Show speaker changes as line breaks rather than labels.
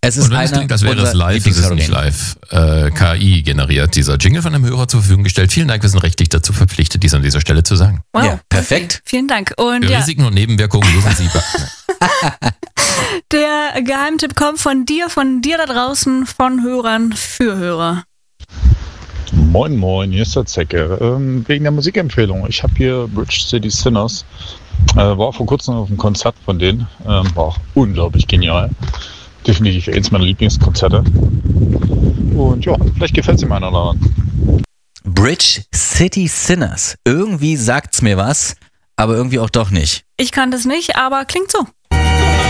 Es ist
Und wenn es klingt, als wäre es live, ist es nicht live. KI generiert dieser Jingle von einem Hörer zur Verfügung gestellt. Vielen Dank, wir sind rechtlich dazu verpflichtet, dies an dieser Stelle zu sagen.
Wow,
ja, perfekt.
Okay. Vielen Dank. Und
Risiken und Nebenwirkungen lesen Sie.
Der Geheimtipp kommt von dir da draußen, von Hörern für Hörer.
Moin, hier ist der Zecke. Wegen der Musikempfehlung. Ich habe hier Bridge City Sinners. War vor kurzem auf einem Konzert von denen. War auch unglaublich genial. Definitiv eins meiner Lieblingskonzerte. Und ja, vielleicht gefällt es dem einen oder anderen.
Bridge City Sinners. Irgendwie sagt's mir was, aber irgendwie auch doch nicht.
Ich kann das nicht, aber klingt so.